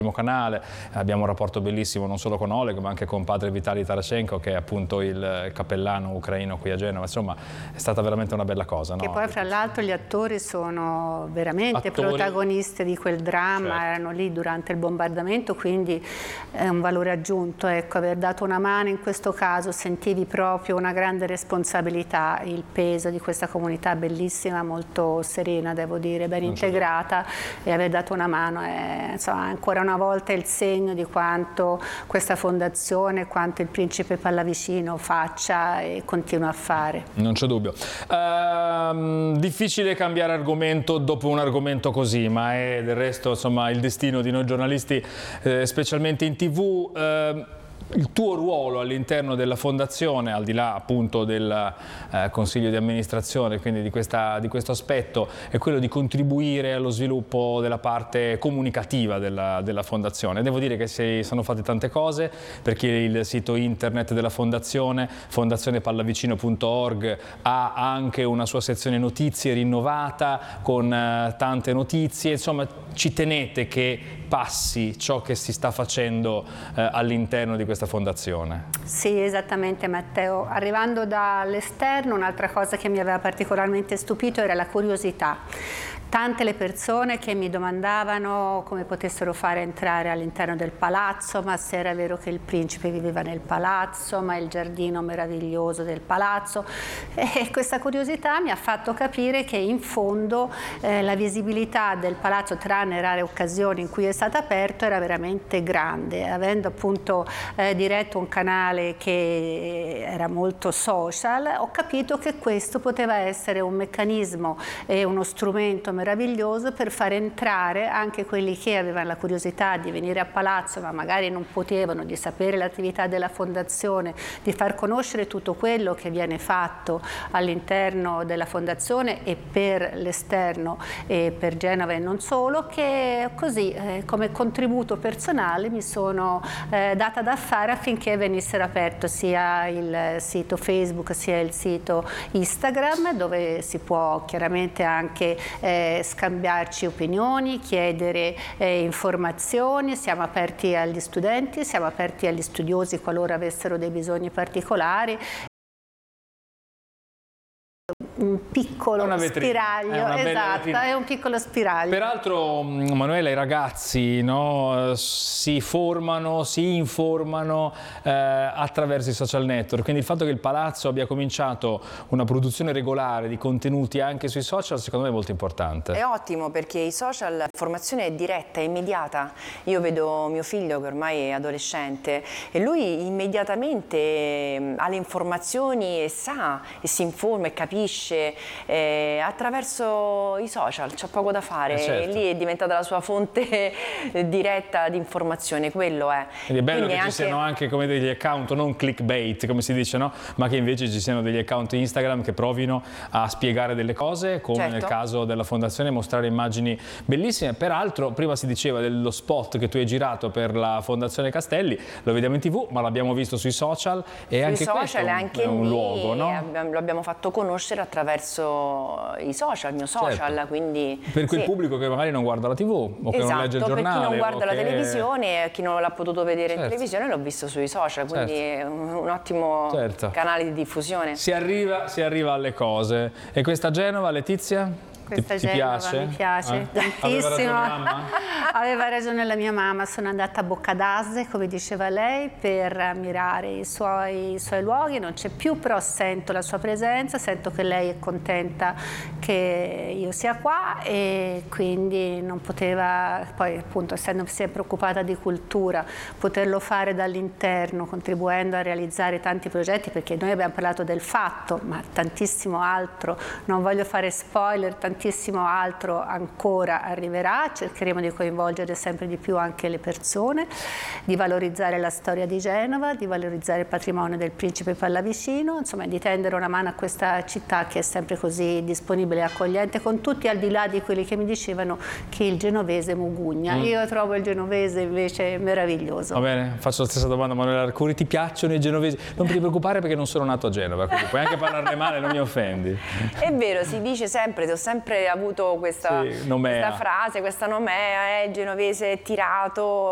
canale, abbiamo un rapporto bellissimo non solo con Oleg ma anche con padre Vitali Tarashenko, che è appunto il cappellano ucraino qui a Genova. Insomma, è stata veramente una bella cosa, no? E poi fra l'altro gli attori sono veramente protagonisti di quel dramma, certo. Erano lì durante il bombardamento, quindi è un valore aggiunto, ecco, aver dato una mano in questo caso, sentivi proprio una grande responsabilità, il peso di questa comunità bellissima, molto serena, devo dire, ben integrata, e aver dato una mano è, insomma, ancora una volta il segno di quanto questa fondazione, quanto il Principe Pallavicino faccia e continua a fare. Non c'è dubbio. Difficile cambiare argomento dopo un argomento così, ma è del resto, insomma, il destino di noi giornalisti, specialmente in TV. Il tuo ruolo all'interno della fondazione, al di là appunto del consiglio di amministrazione, quindi di questo aspetto, è quello di contribuire allo sviluppo della parte comunicativa della fondazione. Devo dire che sono fatte tante cose, perché il sito internet della fondazione, fondazionepallavicino.org, ha anche una sua sezione notizie rinnovata con tante notizie. Insomma, ci tenete che passi ciò che si sta facendo all'interno di questa fondazione? Sì, esattamente Matteo. Arrivando dall'esterno, un'altra cosa che mi aveva particolarmente stupito era la curiosità. Tante le persone che mi domandavano come potessero fare entrare all'interno del palazzo, ma se era vero che il principe viveva nel palazzo, ma il giardino meraviglioso del palazzo. E questa curiosità mi ha fatto capire che in fondo la visibilità del palazzo, tranne rare occasioni in cui è stato aperto, era veramente grande. Avendo appunto diretto un canale che era molto social, ho capito che questo poteva essere un meccanismo e uno strumento meraviglioso per far entrare anche quelli che avevano la curiosità di venire a palazzo ma magari non potevano, di sapere l'attività della fondazione, di far conoscere tutto quello che viene fatto all'interno della fondazione e per l'esterno e per Genova e non solo, che così come contributo personale mi sono data da fare affinché venissero aperto sia il sito Facebook sia il sito Instagram, dove si può chiaramente anche scambiarci opinioni, chiedere informazioni. Siamo aperti agli studenti, siamo aperti agli studiosi qualora avessero dei bisogni particolari. Un piccolo spiraglio, esatto, è un piccolo spiraglio. Peraltro, Manuela, i ragazzi, no, si formano, si informano attraverso i social network, quindi il fatto che il Palazzo abbia cominciato una produzione regolare di contenuti anche sui social, secondo me è molto importante. È ottimo, perché i social, la formazione è diretta, è immediata. Io vedo mio figlio che ormai è adolescente e lui immediatamente ha le informazioni e sa e si informa e capisce attraverso i social, c'è poco da fare, certo. Lì è diventata la sua fonte diretta di informazione, quello è. Ed è bello Quindi che ci siano anche come degli account, non clickbait come si dice, no? Ma che invece ci siano degli account Instagram che provino a spiegare delle cose, come certo. Nel caso della fondazione, mostrare immagini bellissime. Peraltro prima si diceva dello spot che tu hai girato per la Fondazione Castelli, lo vediamo in TV ma l'abbiamo visto sui social e sui anche social, questo è un luogo, no? Lo abbiamo fatto conoscere attraverso i social, il mio social, certo. Quindi per quel pubblico che magari non guarda la TV o che non legge il giornale, per chi non guarda la televisione, chi non l'ha potuto vedere certo. in televisione l'ho visto sui social, quindi è un ottimo canale di diffusione. Si arriva alle cose. E questa Genova, Letizia? Questa ti Genova piace? Mi piace tantissimo. Aveva ragione la mia mamma, sono andata a Boccadase, come diceva lei, per ammirare i suoi luoghi, non c'è più, però sento la sua presenza, sento che lei è contenta che io sia qua e quindi non poteva, poi appunto essendo sempre occupata di cultura, poterlo fare dall'interno, contribuendo a realizzare tanti progetti, perché noi abbiamo parlato del fatto, ma tantissimo altro, non voglio fare spoiler, tantissimo altro ancora arriverà, cercheremo di coinvolgere sempre di più anche le persone, di valorizzare la storia di Genova, di valorizzare il patrimonio del Principe Pallavicino, insomma di tendere una mano a questa città che è sempre così disponibile e accogliente con tutti, al di là di quelli che mi dicevano che il genovese mugugna. Io trovo il genovese invece meraviglioso. Va bene, faccio la stessa domanda a Manuela Arcuri, ti piacciono i genovesi? Non ti preoccupare perché non sono nato a Genova, quindi puoi anche parlarne male, non mi offendi. È vero, si dice sempre, ho sempre avuto questa frase, questa nomea, genovese tirato.